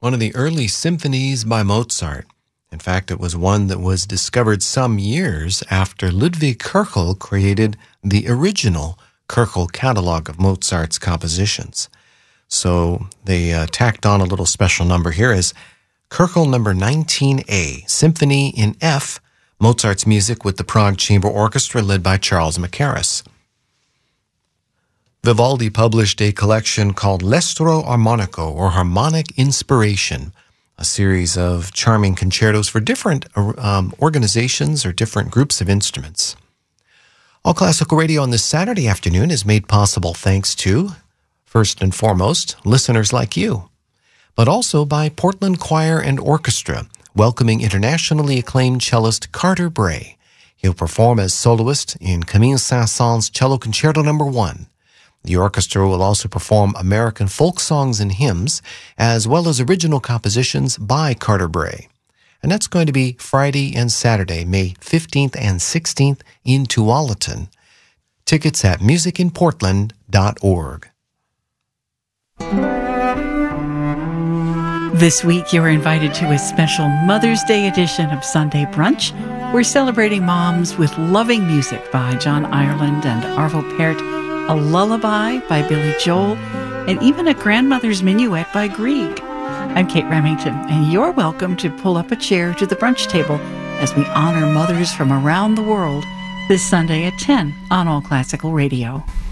one of the early symphonies by Mozart. In fact, it was one that was discovered some years after Ludwig Köchel created the original Köchel catalog of Mozart's compositions. So they tacked on a little special number here as Köchel number 19A, Symphony in F, Mozart's music with the Prague Chamber Orchestra led by Charles Mackerras. Vivaldi published a collection called L'Estro Armonico, or Harmonic Inspiration, a series of charming concertos for different organizations or different groups of instruments. All Classical Radio on this Saturday afternoon is made possible thanks to, first and foremost, listeners like you, but also by Portland Choir and Orchestra, welcoming internationally acclaimed cellist Carter Bray. He'll perform as soloist in Camille Saint-Saëns Cello Concerto No. 1. The orchestra will also perform American folk songs and hymns, as well as original compositions by Carter Bray. And that's going to be Friday and Saturday, May 15th and 16th in Tualatin. Tickets at musicinportland.org. This week, you're invited to a special Mother's Day edition of Sunday Brunch. We're celebrating moms with loving music by John Ireland and Arvo Pärt, a lullaby by Billy Joel, and even a grandmother's minuet by Grieg. I'm Kate Remington, and you're welcome to pull up a chair to the brunch table as we honor mothers from around the world this Sunday at 10 on All Classical Radio.